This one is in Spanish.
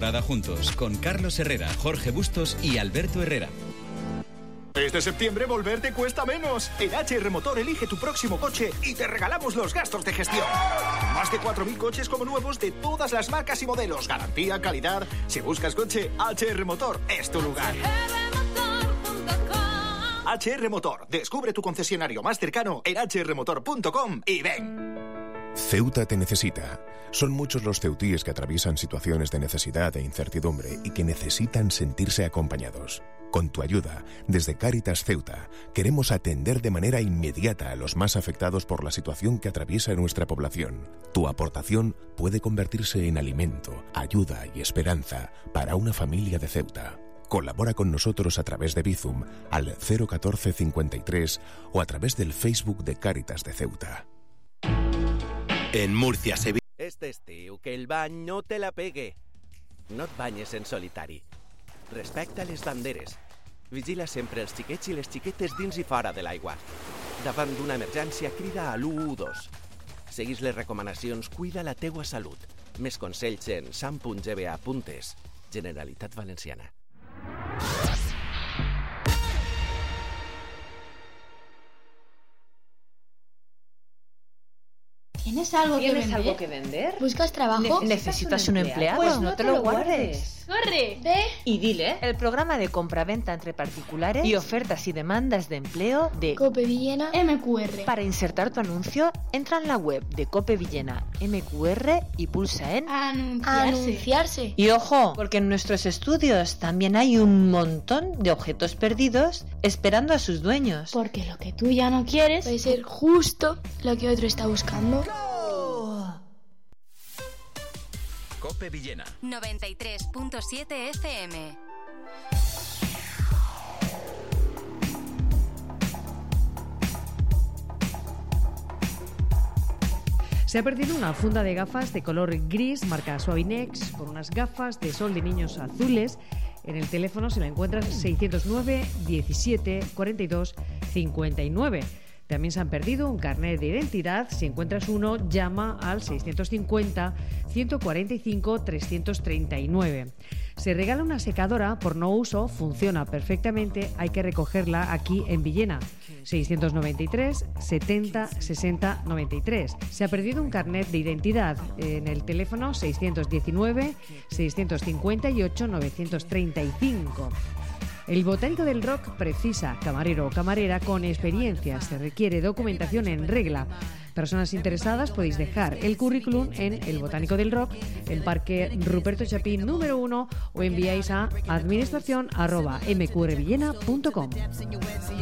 temporada juntos con Carlos Herrera, Jorge Bustos y Alberto Herrera. Este septiembre volver te cuesta menos. En HR Motor elige tu próximo coche y te regalamos los gastos de gestión. Más de 4.000 coches como nuevos de todas las marcas y modelos. Garantía, calidad. Si buscas coche, HR Motor es tu lugar. HR Motor. Descubre tu concesionario más cercano en hrmotor.com y ven. Ceuta te necesita. Son muchos los ceutíes que atraviesan situaciones de necesidad e incertidumbre y que necesitan sentirse acompañados. Con tu ayuda, desde Cáritas Ceuta, queremos atender de manera inmediata a los más afectados por la situación que atraviesa nuestra población. Tu aportación puede convertirse en alimento, ayuda y esperanza para una familia de Ceuta. Colabora con nosotros a través de Bizum al 014 53 o a través del Facebook de Cáritas de Ceuta. En Murcia, Sevilla... Este estiu, que el bany no te la pegue. No et banyes en solitari. Respecta les banderes. Vigila sempre els xiquets i les xiquetes dins i fora de l'aigua. Davant d'una emergència, crida a l'112. Seguís les recomanacions, cuida la teua salut. Més consells en sam.gba.es. Generalitat Valenciana. ¿Tienes algo que vender? ¿Buscas trabajo? ¿Necesitas un empleado? Pues no te lo guardes. ¡Corre! Ve y dile el programa de compra-venta entre particulares y ofertas y demandas de empleo de Cope Villena MQR. Para insertar tu anuncio, entra en la web de Cope Villena MQR y pulsa en Anunciarse. Y ojo, porque en nuestros estudios también hay un montón de objetos perdidos esperando a sus dueños. Porque lo que tú ya no quieres puede ser justo lo que otro está buscando. Cope Villena 93.7 FM. Se ha perdido una funda de gafas de color gris marca Suavinex por unas gafas de sol de niños azules. En el teléfono se la encuentras 609 17 42 59. También se han perdido un carnet de identidad. Si encuentras uno, llama al 650 145 339. Se regala una secadora por no uso, funciona perfectamente, hay que recogerla aquí en Villena. 693 70 60 93. Se ha perdido un carnet de identidad en el teléfono 619 658 935. El Botánico del Rock precisa camarero o camarera con experiencia. Se requiere documentación en regla. Personas interesadas podéis dejar el currículum en el Botánico del Rock, en Parque Ruperto Chapín número 1 o enviáis a administración@mqrvillena.com.